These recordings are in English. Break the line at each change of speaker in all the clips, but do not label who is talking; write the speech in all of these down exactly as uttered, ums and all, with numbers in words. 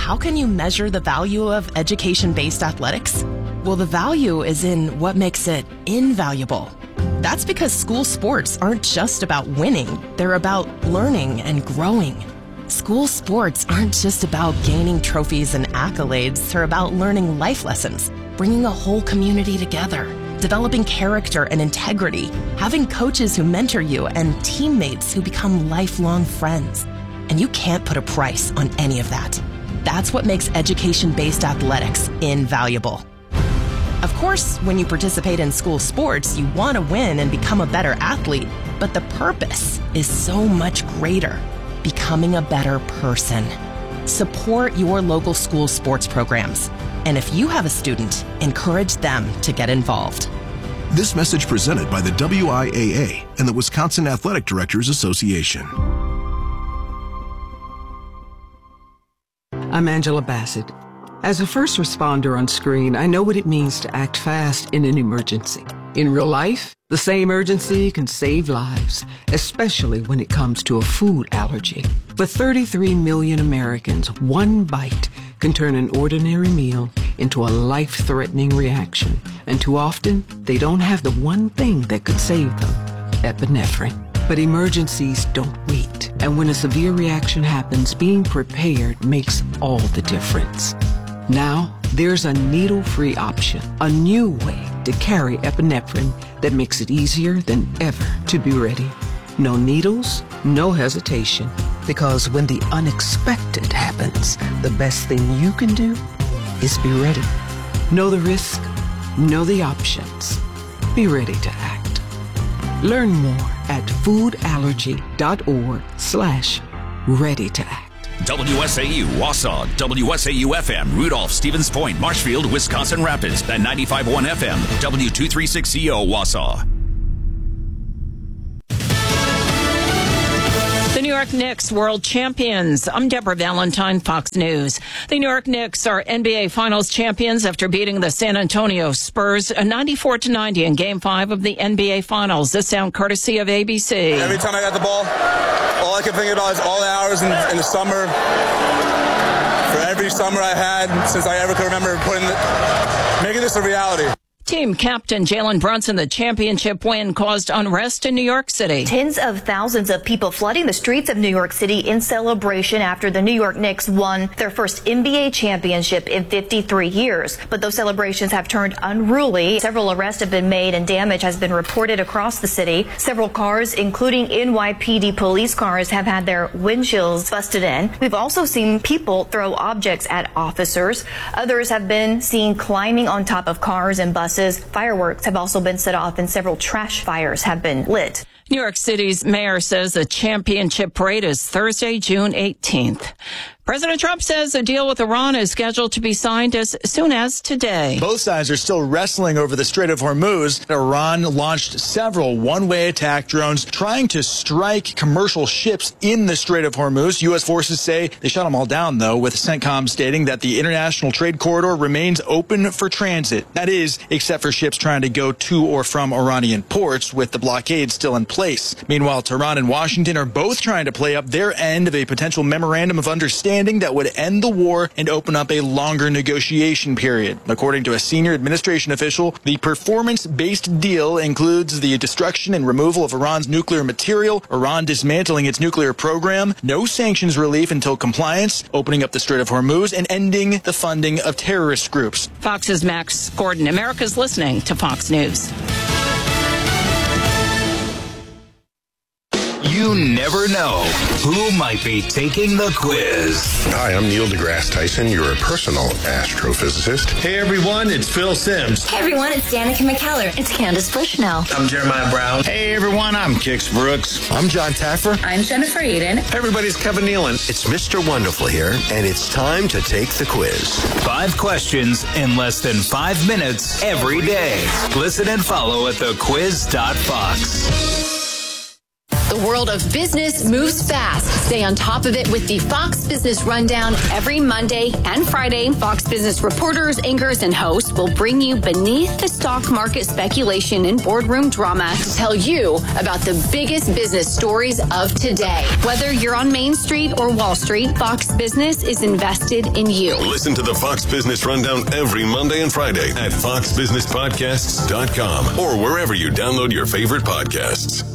how can you measure the value of education-based athletics? Well, the value is in what makes it invaluable. That's because school sports aren't just about winning. They're about learning and growing. School sports aren't just about gaining trophies and accolades. They're about learning life lessons, bringing a whole community together, developing character and integrity, having coaches who mentor you, and teammates who become lifelong friends. And you can't put a price on any of that. That's what makes education-based athletics invaluable. Of course, when you participate in school sports, you want to win and become a better athlete, but the purpose is so much greater, becoming a better person. Support your local school sports programs. And if you have a student, encourage them to get involved.
This message presented by the W I A A and the Wisconsin Athletic Directors Association.
I'm Angela Bassett. As a first responder on screen, I know what it means to act fast in an emergency. In real life, the same urgency can save lives, especially when it comes to a food allergy. For thirty-three million Americans, one bite can turn an ordinary meal into a life-threatening reaction. And too often, they don't have the one thing that could save them, epinephrine. But emergencies don't wait. And when a severe reaction happens, being prepared makes all the difference. Now, there's a needle-free option, a new way to carry epinephrine that makes it easier than ever to be ready. No needles, no hesitation, because when the unexpected happens, the best thing you can do is be ready. Know the risk, know the options. Be ready to act. Learn more at foodallergy.org slash ready to act.
W S A U, Wausau, W S A U F M, Rudolph, Stevens Point, Marshfield, Wisconsin Rapids, and ninety-five point one F M, W two thirty-six C O, Wausau.
The New York Knicks world champions. I'm Deborah Valentine, Fox News. The New York Knicks are N B A Finals champions after beating the San Antonio Spurs ninety-four to ninety in Game five of the N B A Finals. This sound courtesy of A B C.
Every time I got the ball, all I could think about is all the hours in, in the summer. For every summer I had since I ever could remember putting the, making this a reality.
Team captain Jalen Brunson, the championship win caused unrest in New York City.
Tens of thousands of people flooding the streets of New York City in celebration after the New York Knicks won their first N B A championship in fifty-three years. But those celebrations have turned unruly. Several arrests have been made and damage has been reported across the city. Several cars, including N Y P D police cars, have had their windshields busted in. We've also seen people throw objects at officers. Others have been seen climbing on top of cars and buses. Fireworks have also been set off and several trash fires have been lit.
New York City's mayor says the championship parade is Thursday, June eighteenth. President Trump says a deal with Iran is scheduled to be signed as soon as today.
Both sides are still wrestling over the Strait of Hormuz. Iran launched several one-way attack drones trying to strike commercial ships in the Strait of Hormuz. U S forces say they shot them all down, though, with CENTCOM stating that the international trade corridor remains open for transit. That is, except for ships trying to go to or from Iranian ports, with the blockade still in place. Meanwhile, Tehran and Washington are both trying to play up their end of a potential memorandum of understanding that would end the war and open up a longer negotiation period. According to a senior administration official, the performance-based deal includes the destruction and removal of Iran's nuclear material, Iran dismantling its nuclear program, no sanctions relief until compliance, opening up the Strait of Hormuz, and ending the funding of terrorist groups.
Fox's Max Gordon. America's listening to Fox News.
You never know who might be taking the quiz.
Hi, I'm Neil deGrasse Tyson, your personal astrophysicist.
Hey everyone, it's Phil Sims.
Hey everyone, it's Danica McKellar. It's Candace Bushnell.
I'm Jeremiah Brown.
Hey everyone, I'm Kix Brooks.
I'm John Taffer.
I'm Jennifer Eden.
Hey everybody, it's Kevin Nealon.
It's Mister Wonderful here, and it's time to take the quiz.
Five questions in less than five minutes every day. Listen and follow at the quiz dot fox.
The world of business moves fast. Stay on top of it with the Fox Business Rundown every Monday and Friday. Fox Business reporters, anchors, and hosts will bring you beneath the stock market speculation and boardroom drama to tell you about the biggest business stories of today. Whether you're on Main Street or Wall Street, Fox Business is invested in you.
Listen to the Fox Business Rundown every Monday and Friday at fox business podcasts dot com or wherever you download your favorite podcasts.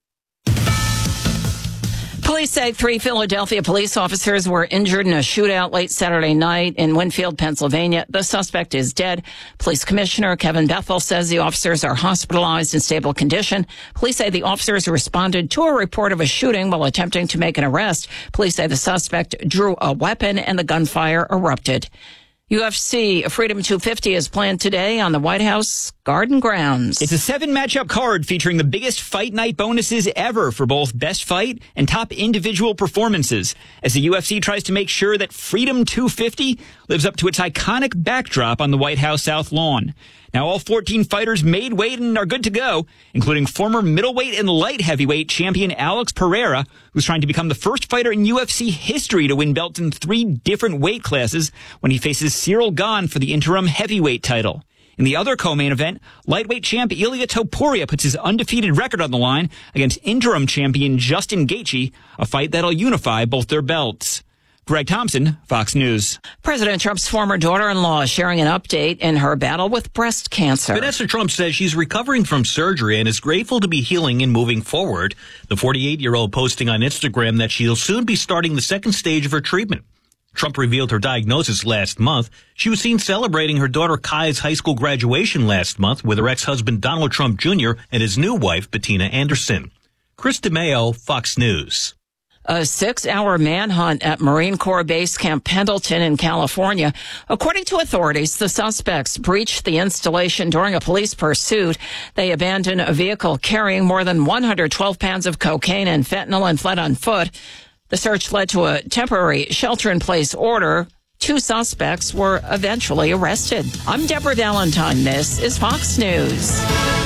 Police say three Philadelphia police officers were injured in a shootout late Saturday night in Winfield, Pennsylvania. The suspect is dead. Police Commissioner Kevin Bethel says the officers are hospitalized in stable condition. Police say the officers responded to a report of a shooting while attempting to make an arrest. Police say the suspect drew a weapon and the gunfire erupted. U F C Freedom two fifty is planned today on the White House Garden grounds.
It's a seven-matchup card featuring the biggest fight night bonuses ever for both best fight and top individual performances, as the U F C tries to make sure that Freedom two fifty lives up to its iconic backdrop on the White House South Lawn. Now, all fourteen fighters made weight and are good to go, including former middleweight and light heavyweight champion Alex Pereira, who's trying to become the first fighter in U F C history to win belts in three different weight classes when he faces Cyril Gane for the interim heavyweight title. In the other co-main event, lightweight champ Ilia Topuria puts his undefeated record on the line against interim champion Justin Gaethje, a fight that'll unify both their belts. Greg Thompson, Fox News.
President Trump's former daughter-in-law is sharing an update in her battle with breast cancer.
Vanessa Trump says she's recovering from surgery and is grateful to be healing and moving forward. The forty-eight-year-old posting on Instagram that she'll soon be starting the second stage of her treatment. Trump revealed her diagnosis last month. She was seen celebrating her daughter Kai's high school graduation last month with her ex-husband Donald Trump Junior and his new wife, Bettina Anderson. Chris DeMeo, Fox News.
A six-hour manhunt at Marine Corps Base Camp Pendleton in California. According to authorities, the suspects breached the installation during a police pursuit. They abandoned a vehicle carrying more than one hundred twelve pounds of cocaine and fentanyl and fled on foot. The search led to a temporary shelter-in-place order. Two suspects were eventually arrested. I'm Deborah Valentine. This is Fox News.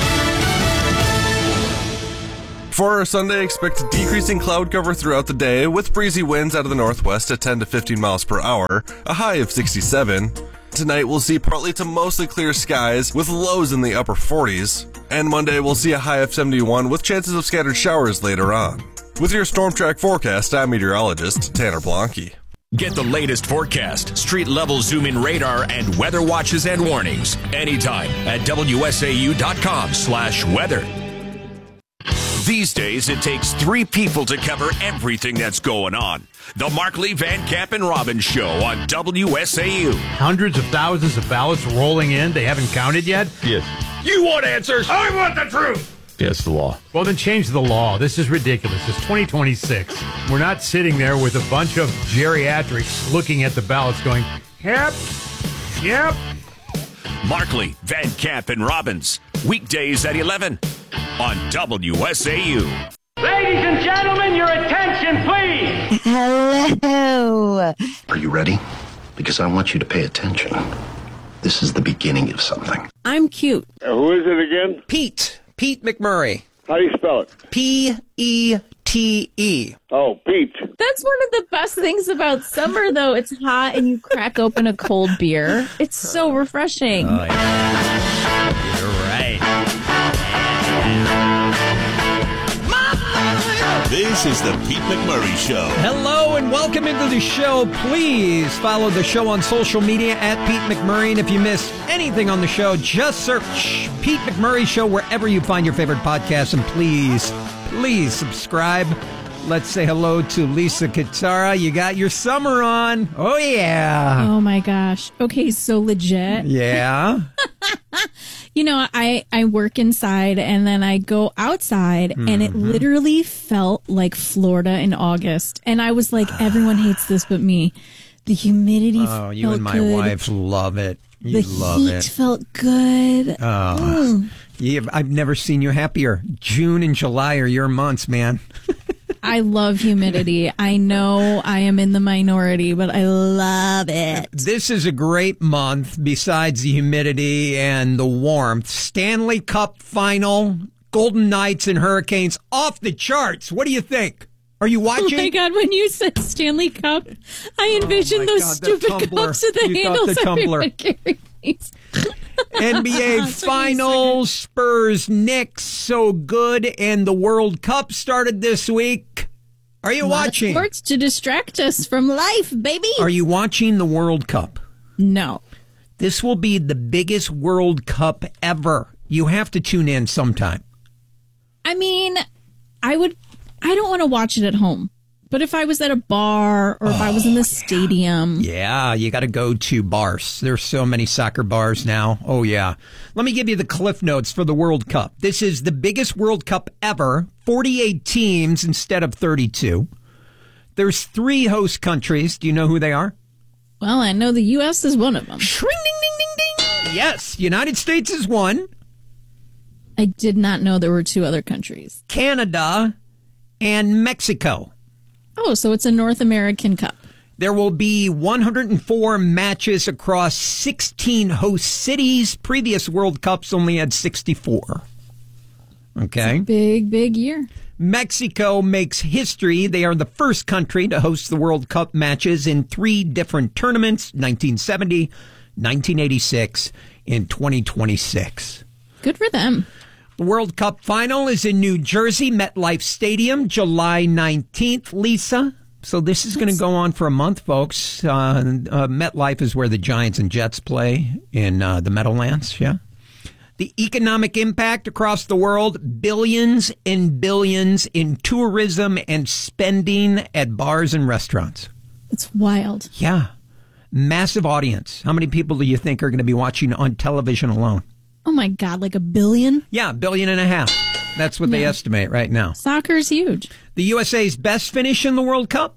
For our Sunday, expect decreasing cloud cover throughout the day with breezy winds out of the northwest at ten to fifteen miles per hour, a high of sixty-seven. Tonight we'll see partly to mostly clear skies with lows in the upper forties. And Monday we'll see a high of seventy-one with chances of scattered showers later on. With your Storm Track forecast, I'm meteorologist Tanner Blanke.
Get the latest forecast, street-level zoom-in radar, and weather watches and warnings anytime at W S A U dot com slash weather. These days, it takes three people to cover everything that's going on. The Markley, Van Camp, and Robbins Show on W S A U.
Hundreds of thousands of ballots rolling in. They haven't counted yet?
Yes.
You want answers?
I want the truth. Yes, the law.
Well, then change the law. This is ridiculous. It's twenty twenty-six. We're not sitting there with a bunch of geriatrics looking at the ballots going, yep, yep.
Markley, Van Camp, and Robbins. Weekdays at eleven on W S A U.
Ladies and gentlemen, your attention, please.
Hello.
Are you ready? Because I want you to pay attention. This is the beginning of something.
I'm cute.
Uh, who is it again?
Pete. Pete McMurray.
How do you spell it?
P E T E.
Oh, Pete.
That's one of the best things about summer, though. It's hot and you crack open a cold beer. It's so refreshing.
Oh, yeah. You're right.
This is the Pete McMurray Show.
Hello and welcome into the show. Please follow the show on social media at Pete McMurray. And if you missed anything on the show, just search Pete McMurray Show wherever you find your favorite podcast. And please, please subscribe. Let's say hello to Lisa Kitara. You got your summer on. Oh, yeah.
Oh, my gosh. Okay, so legit.
Yeah.
You know, I, I work inside and then I go outside mm-hmm. and it literally felt like Florida in August. And I was like, everyone hates this but me. The humidity oh, felt good. Oh,
you and my
good.
wife love it. You
the
love
heat
it.
felt good.
Oh,
mm.
yeah, I've never seen you happier. June and July are your months, man.
I love humidity. I know I am in the minority, but I love it.
This is a great month besides the humidity and the warmth. Stanley Cup final Golden Knights and Hurricanes off the charts. What do you think? Are you watching?
Oh my God, when you said Stanley Cup, I envisioned
oh
those
God,
stupid
tumbler.
cups with the
You thought
handles
the tumbler. N B A Finals, Spurs, Knicks, so good, and the World Cup started this week. Are you watching?
Sports to distract us from life, baby.
Are you watching the World Cup?
No.
This will be the biggest World Cup ever. You have to tune in sometime.
I mean, I would. I don't want to watch it at home. But if I was at a bar or if oh, I was in the stadium.
Yeah, you got to go to bars. There's so many soccer bars now. Oh, yeah. Let me give you the cliff notes for the World Cup. This is the biggest World Cup ever. forty-eight teams instead of thirty-two. There's three host countries. Do you know who they are?
Well, I know the U S is one of them.
Shring, ding, ding, ding, ding. Yes, United States is one.
I did not know there were two other countries.
Canada and Mexico.
Oh, so it's a North American Cup.
There will be one hundred four matches across sixteen host cities. Previous World Cups only had sixty-four. Okay.
It's a big, big year.
Mexico makes history. They are the first country to host the World Cup matches in three different tournaments, nineteen seventy, nineteen eighty-six, and twenty twenty-six.
Good for them.
The World Cup final is in New Jersey, MetLife Stadium, July nineteenth, Lisa. So this is going to go on for a month, folks. Uh, uh, MetLife is where the Giants and Jets play in uh, the Meadowlands, yeah. The economic impact across the world, billions and billions in tourism and spending at bars and restaurants.
It's wild.
Yeah. Massive audience. How many people do you think are going to be watching on television alone?
Oh, my God, like a billion?
Yeah, a billion and a half. That's what yeah. they estimate right now.
Soccer's huge.
The U S A's best finish in the World Cup?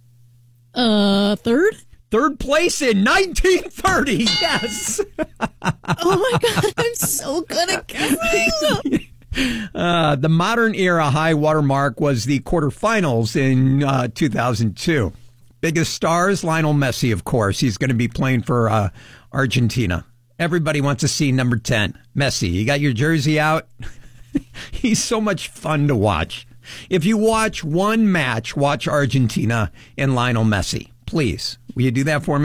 Uh, third?
Third place in nineteen thirty, yes.
Oh, my God, I'm so good at guessing.
uh, the modern era high water mark was the quarterfinals in uh, two thousand two. Biggest stars, Lionel Messi, of course. He's going to be playing for uh, Argentina. Everybody wants to see number ten, Messi. You got your jersey out? He's so much fun to watch. If you watch one match, watch Argentina and Lionel Messi. Please, will you do that for me?